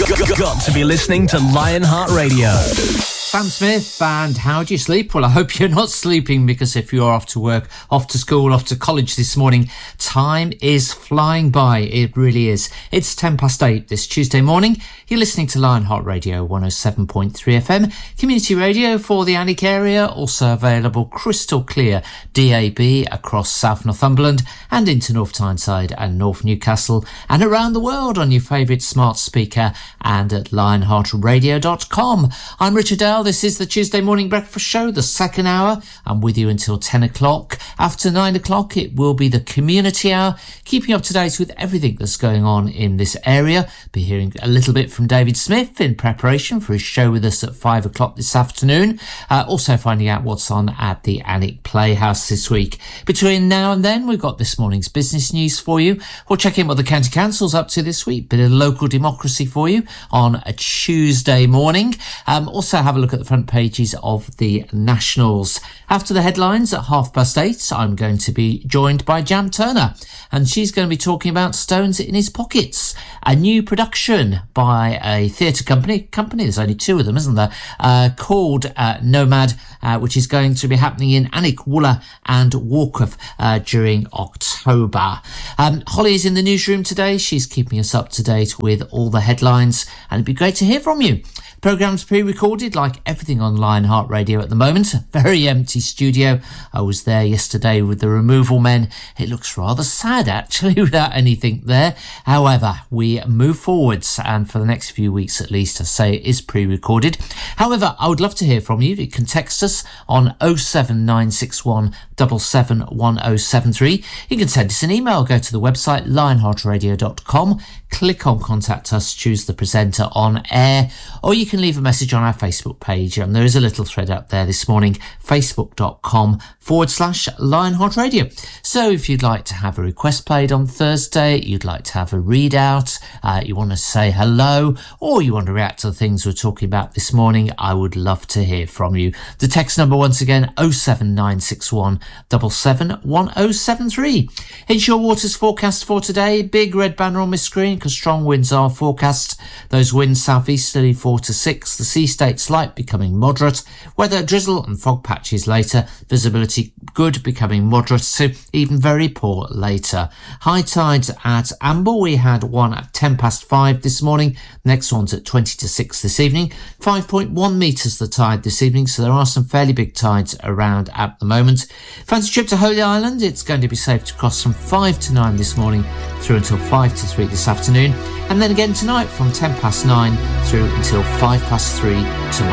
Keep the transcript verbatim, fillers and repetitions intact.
Got to be listening to Lionheart Radio. Sam Smith, and how do you sleep? Well, I hope you're not sleeping, because if you're off to work, off to school, off to college this morning, time is flying by. It really is. It's ten past eight this Tuesday morning. You're listening to Lionheart Radio one oh seven point three F M, community radio for the Alnwick area, also available crystal clear D A B across South Northumberland and into North Tyneside and North Newcastle, and around the world on your favourite smart speaker and at lionheart radio dot com. I'm Richard Dale. This is the Tuesday Morning Breakfast Show, the second hour. I'm with you until ten o'clock. After nine o'clock, it will be the Community Hour, keeping up to date with everything that's going on in this area. Be hearing a little bit from David Smith in preparation for his show with us at five o'clock this afternoon. Uh, also finding out what's on at the Alnwick Playhouse this week. Between now and then, we've got this morning's business news for you. We'll check in what the County Council's up to this week. Bit of local democracy for you on a Tuesday morning. Um, also have a look at the front pages of the Nationals. After the headlines at half past eight, I'm going to be joined by Jam Turner, and she's going to be talking about Stones in His Pockets, a new production by a theatre company. Company, there's only two of them, isn't there? Uh, called uh, Nomad, uh, which is going to be happening in Alnwick, Wooler and Wharcliffe uh, during October. Um, Holly is in the newsroom today. She's keeping us up to date with all the headlines, and it'd be great to hear from you. Programme's pre-recorded like everything on Lionheart Radio at the moment. Very empty studio. I was there yesterday with the removal men. It looks rather sad actually without anything there. However, we move forwards, and for the next few weeks at least, I say it is pre-recorded. However, I would love to hear from you. You can text us on oh seven nine six one seven seven one oh seven three. You can send us an email. Go to the website lionheart radio dot com. Click on Contact Us, choose the presenter on air, or you can leave a message on our Facebook page, and there is a little thread up there this morning, facebook.com forward slash Lionheart Radio. So if you'd like to have a request played on Thursday, you'd like to have a readout, uh, you want to say hello, or you want to react to the things we're talking about this morning, I would love to hear from you. The text number once again, oh seven nine six one seven seven one oh seven three. Inshore Waters forecast for today, big red banner on my screen because strong winds are forecast. Those winds southeasterly four to six, the sea state slight becoming moderate, weather drizzle and fog patches later, visibility good becoming moderate to even very poor later. High tides at Amble, we had one at ten past five this morning, next one's at twenty to six this evening. five point one metres the tide this evening, so there are some fairly big tides around at the moment. Fancy trip to Holy Island, it's going to be safe to cross from five to nine this morning through until five to three this afternoon, and then again tonight from ten past nine through until five past three tomorrow.